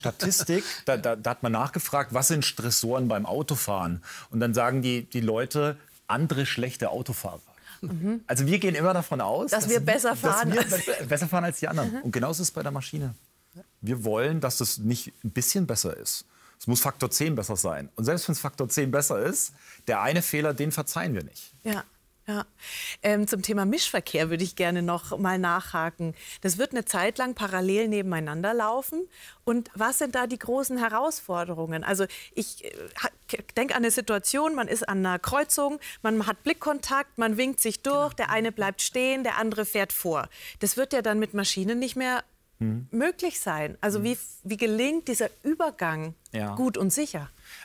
Statistik, da hat man nachgefragt, was sind Stressoren beim Autofahren? Und dann sagen die Leute, andere schlechte Autofahrer. Also wir gehen immer davon aus, dass wir besser fahren als die anderen. Und genauso ist es bei der Maschine. Wir wollen, dass es nicht ein bisschen besser ist. Es muss Faktor 10 besser sein. Und selbst wenn es Faktor 10 besser ist, der eine Fehler, den verzeihen wir nicht. Ja. Ja. Zum Thema Mischverkehr würde ich gerne noch mal nachhaken. Das wird eine Zeit lang parallel nebeneinander laufen. Und was sind da die großen Herausforderungen? Also ich denke an eine Situation, man ist an einer Kreuzung, man hat Blickkontakt, man winkt sich durch, der eine bleibt stehen, der andere fährt vor. Das wird ja dann mit Maschinen nicht mehr möglich sein. Also wie gelingt dieser Übergang gut und sicher?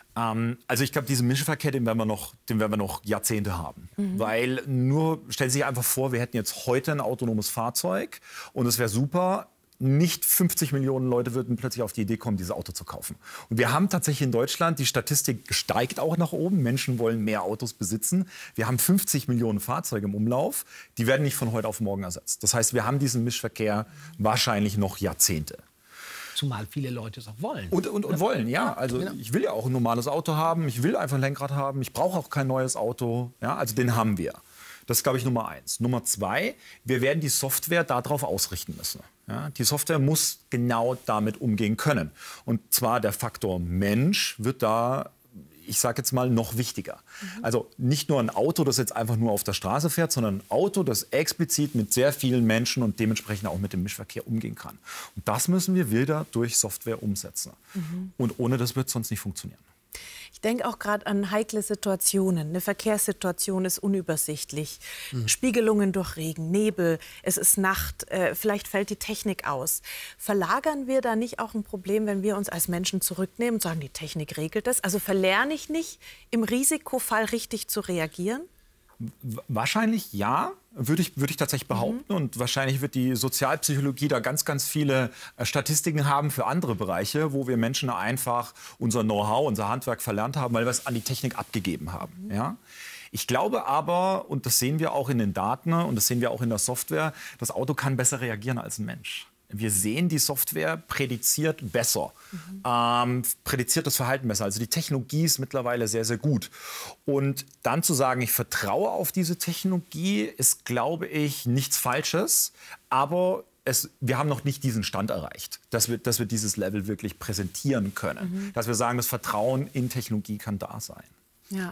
Also ich glaube, diesen Mischverkehr, den werden wir noch Jahrzehnte haben. Weil stellen Sie sich einfach vor, wir hätten jetzt heute ein autonomes Fahrzeug und es wäre super. Nicht 50 Millionen Leute würden plötzlich auf die Idee kommen, dieses Auto zu kaufen. Und wir haben tatsächlich in Deutschland, die Statistik steigt auch nach oben, Menschen wollen mehr Autos besitzen. Wir haben 50 Millionen Fahrzeuge im Umlauf, die werden nicht von heute auf morgen ersetzt. Das heißt, wir haben diesen Mischverkehr wahrscheinlich noch Jahrzehnte. Zumal viele Leute es auch wollen. Und wollen, ja. Also ich will ja auch ein normales Auto haben, ich will einfach ein Lenkrad haben, ich brauche auch kein neues Auto. Ja, also den haben wir. Das ist, glaube ich, Nummer 1. Nummer 2, wir werden die Software darauf ausrichten müssen. Ja, die Software muss genau damit umgehen können. Und zwar der Faktor Mensch wird da, ich sage jetzt mal, noch wichtiger. Also nicht nur ein Auto, das jetzt einfach nur auf der Straße fährt, sondern ein Auto, das explizit mit sehr vielen Menschen und dementsprechend auch mit dem Mischverkehr umgehen kann. Und das müssen wir wieder durch Software umsetzen. Und ohne das wird es sonst nicht funktionieren. Ich denke auch gerade an heikle Situationen. Eine Verkehrssituation ist unübersichtlich. Spiegelungen durch Regen, Nebel, es ist Nacht, vielleicht fällt die Technik aus. Verlagern wir da nicht auch ein Problem, wenn wir uns als Menschen zurücknehmen und sagen, die Technik regelt das? Also verlerne ich nicht, im Risikofall richtig zu reagieren? Wahrscheinlich ja, würde ich tatsächlich behaupten. Und wahrscheinlich wird die Sozialpsychologie da ganz, ganz viele Statistiken haben für andere Bereiche, wo wir Menschen einfach unser Know-how, unser Handwerk verlernt haben, weil wir es an die Technik abgegeben haben. Ja? Ich glaube aber, und das sehen wir auch in den Daten und das sehen wir auch in der Software, das Auto kann besser reagieren als ein Mensch. Wir sehen, die Software prädiziert besser, prädiziert das Verhalten besser. Also die Technologie ist mittlerweile sehr, sehr gut. Und dann zu sagen, ich vertraue auf diese Technologie, ist, glaube ich, nichts Falsches. Aber wir haben noch nicht diesen Stand erreicht, dass wir dieses Level wirklich präsentieren können. Dass wir sagen, das Vertrauen in Technologie kann da sein. Ja,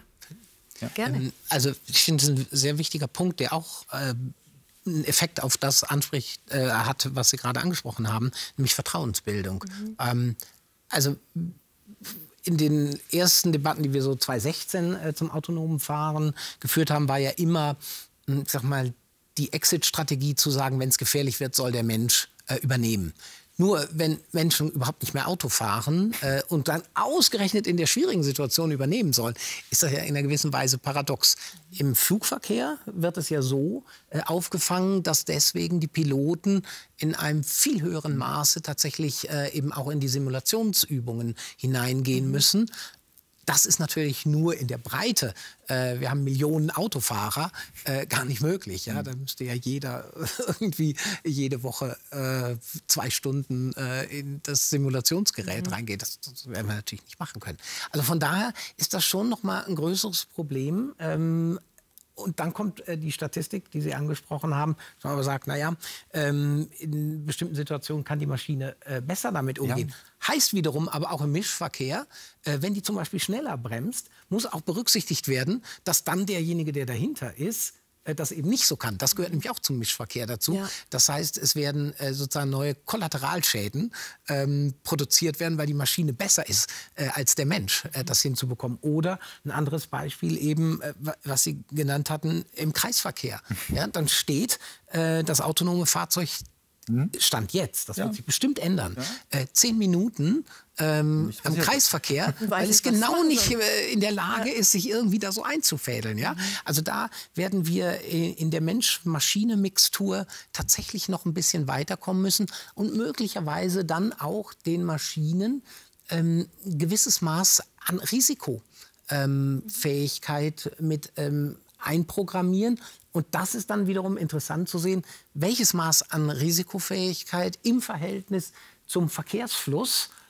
gerne. Also ich finde, das ist ein sehr wichtiger Punkt, der auch einen Effekt auf das hat, was Sie gerade angesprochen haben, nämlich Vertrauensbildung. Also in den ersten Debatten, die wir so 2016 zum autonomen Fahren geführt haben, war ja immer, ich sag mal, die Exit-Strategie zu sagen, wenn es gefährlich wird, soll der Mensch übernehmen. Nur wenn Menschen überhaupt nicht mehr Auto fahren und dann ausgerechnet in der schwierigen Situation übernehmen sollen, ist das ja in einer gewissen Weise paradox. Im Flugverkehr wird es ja so aufgefangen, dass deswegen die Piloten in einem viel höheren Maße tatsächlich eben auch in die Simulationsübungen hineingehen müssen. Das ist natürlich nur in der Breite, wir haben Millionen Autofahrer, gar nicht möglich. Ja? Da müsste ja jeder irgendwie jede Woche 2 Stunden in das Simulationsgerät reingehen. Das werden wir natürlich nicht machen können. Also von daher ist das schon noch mal ein größeres Problem. Und dann kommt die Statistik, die Sie angesprochen haben, dass man aber sagt, naja, in bestimmten Situationen kann die Maschine besser damit umgehen. Ja. Heißt wiederum aber auch im Mischverkehr, wenn die zum Beispiel schneller bremst, muss auch berücksichtigt werden, dass dann derjenige, der dahinter ist, das eben nicht so kann. Das gehört nämlich auch zum Mischverkehr dazu. Ja. Das heißt, es werden sozusagen neue Kollateralschäden produziert werden, weil die Maschine besser ist als der Mensch, das hinzubekommen. Oder ein anderes Beispiel eben, was Sie genannt hatten, im Kreisverkehr. Ja, dann steht das autonome Fahrzeug, Stand jetzt, das wird sich bestimmt ändern, 10 Minuten am Kreisverkehr, weil es genau nicht in der Lage ist, sich irgendwie da so einzufädeln. Ja? Also da werden wir in der Mensch-Maschine-Mixtur tatsächlich noch ein bisschen weiterkommen müssen und möglicherweise dann auch den Maschinen ein gewisses Maß an Risikofähigkeit mit einprogrammieren. Und das ist dann wiederum interessant zu sehen, welches Maß an Risikofähigkeit im Verhältnis zum Verkehrsfluss